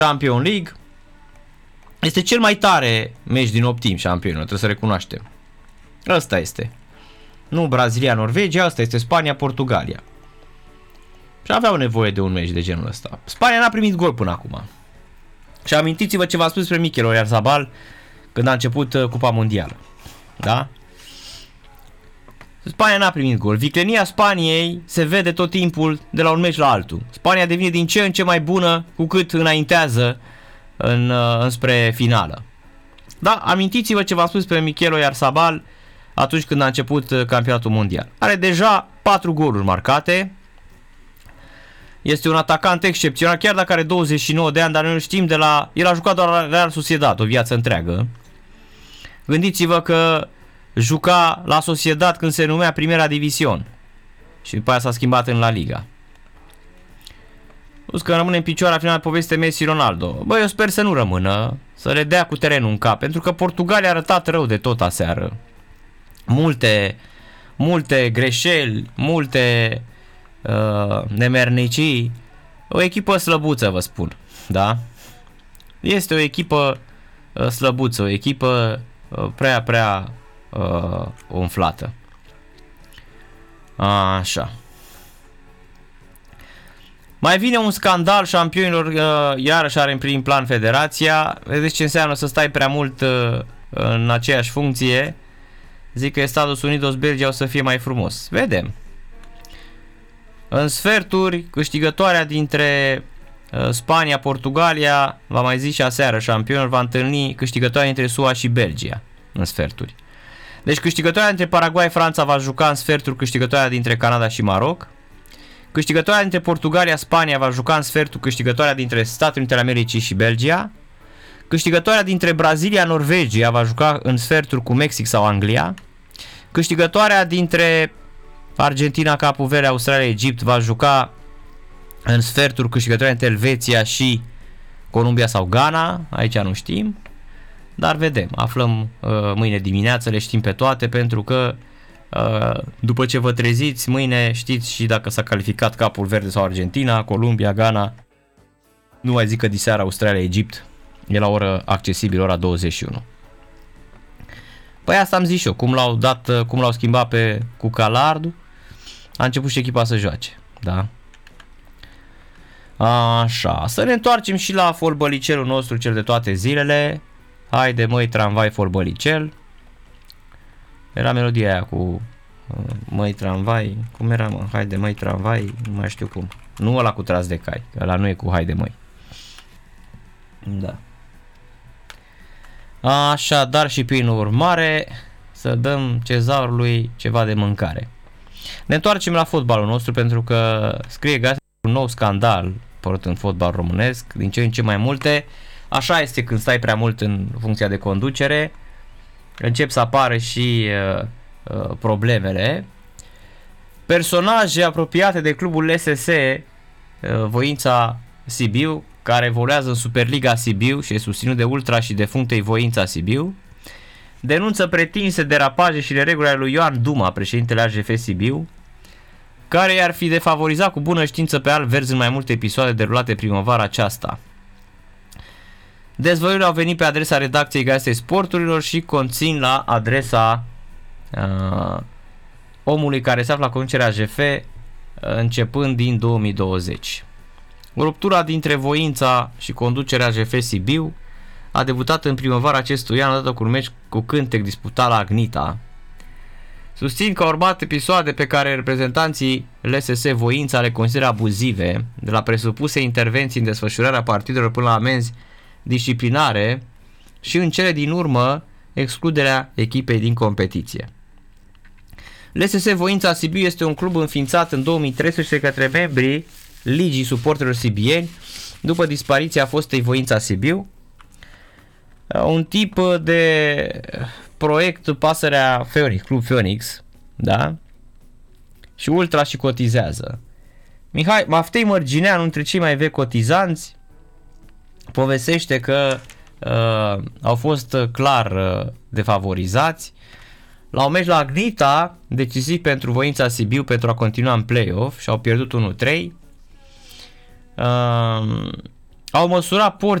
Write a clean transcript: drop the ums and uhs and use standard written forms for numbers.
Champions League. Este cel mai tare meci din 8 timp șampionul, trebuie să recunoaștem. Ăsta este. Nu Brazilia-Norvegia, ăsta este Spania-Portugalia. Și aveau nevoie de un meci de genul ăsta. Spania n-a primit gol până acum. Și amintiți-vă ce v-a spus despre Mikel Oyarzabal când a început Cupa Mondială. Da? Spania n-a primit gol. Viclenia Spaniei se vede tot timpul de la un meci la altul. Spania devine din ce în ce mai bună cu cât înaintează înspre finală. Da? Amintiți-vă ce v-am spus despre Mikel Oyarzabal atunci când a început campionatul mondial. Are deja 4 goluri marcate. Este un atacant excepțional, chiar dacă are 29 de ani, dar noi știm de la... El a jucat doar la Real Sociedad o viață întreagă. Gândiți-vă că juca la Sociedad când se numea Primera División și după aia s-a schimbat în La Liga. Plus că rămâne în picioare la final poveste Messi-Ronaldo. Bă, eu sper să nu rămână, să le dea cu terenul în cap, pentru că Portugalia a arătat rău de tot aseară. Multe greșeli, multe nemernicii. O echipă slăbuță, vă spun. Da? Este o echipă slăbuță, o echipă prea umflată. Așa. Mai vine un scandal șampionilor, iarăși are în prim plan federația. Vedeți ce înseamnă să stai prea mult în aceeași funcție. Zic că Estados Unidos, Belgia o să fie mai frumos. Vedem. În sferturi, câștigătoarea dintre Spania, Portugalia, v-am mai zis și aseară, șampionul va întâlni câștigătoarea dintre SUA și Belgia în sferturi. Deci câștigătoarea dintre Paraguay, Franța va juca în sferturi câștigătoarea dintre Canada și Maroc. Câștigătoarea dintre Portugalia, Spania va juca în sfertul câștigătoarea dintre Statele Unite ale Americii și Belgia. Câștigătoarea dintre Brazilia, Norvegia va juca în sferturi cu Mexic sau Anglia. Câștigătoarea dintre Argentina, Cape Verde, Australia, Egipt va juca în sferturi câștigătoarea dintre Elveția și Columbia sau Ghana. Aici nu știm, dar vedem, aflăm mâine dimineață, le știm pe toate, pentru că după ce vă treziți mâine știți și dacă s-a calificat Capul Verde sau Argentina, Columbia, Ghana. Nu mai zic că diseară Australia, Egipt e la oră accesibil, ora 21. Păi asta am zis și eu, cum l-au schimbat cu Calardu, a început și echipa să joace, da? Așa, să ne întoarcem și la fotbălicelul nostru cel de toate zilele. Haide măi tramvai fotbălicel. Era melodia aia cu măi tramvai, cum era mă? Haide măi tramvai, nu mai știu cum. Nu ăla cu tras de cai, ăla nu e cu haide măi. Da. Așa, dar și prin urmare să dăm cezarului ceva de mâncare. Ne întoarcem la fotbalul nostru, pentru că scrie gazeta un nou scandal apărut în fotbal românesc, din ce în ce mai multe. Așa este când stai prea mult în funcția de conducere, încep să apară și problemele. Personaje apropiate de clubul LSS Voința Sibiu, care evoluează în Superliga Sibiu și e susținut de Ultra și defunctei Voința Sibiu, denunță pretinse derapaje și nereguli ale lui Ioan Duma, președintele AJF Sibiu, care i-ar fi defavorizat cu bună știință pe alb verzi în mai multe episoade derulate primăvara aceasta. Dezvăluirile au venit pe adresa redacției Gazetei Sporturilor și conțin la adresa omului care se află la conducerea AJF începând din 2020. Ruptura dintre Voința și conducerea AJF Sibiu a debutat în primăvara acestui an, odată cu un meci cu cântec disputat la Agnita. Susțin că au urmat episoade pe care reprezentanții LSS Voința le consideră abuzive, de la presupuse intervenții în desfășurarea partidelor până la amenzi disciplinare și în cele din urmă excluderea echipei din competiție. LSS Voința Sibiu este un club înființat în 2013 către membrii Ligii Suporterilor Sibieni după dispariția fostei Voința Sibiu. Un tip de proiect Pasărea Phoenix, Club Phoenix, da? Și Ultra și cotizează. Mihai Maftei Mărgineanu, unul dintre cei mai vechi cotizanți, povestește că au fost clar defavorizați. La un meci la Agnita, decisiv pentru Voința Sibiu pentru a continua în play-off, și au pierdut 1-3. Au măsurat